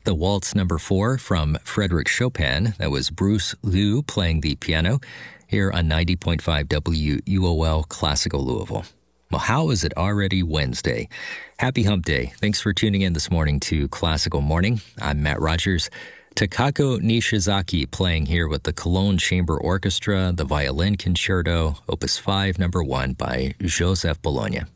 The Waltz Number 4 from Frédéric Chopin. That was Bruce Liu playing the piano here on 90.5 WUOL Classical Louisville. Well, how is it already Wednesday? Happy Hump Day. Thanks for tuning in this morning to Classical Morning. I'm Matt Rogers. Takako Nishizaki playing here with the Cologne Chamber Orchestra, the Violin Concerto, Opus 5, Number 1 by Joseph Bologna.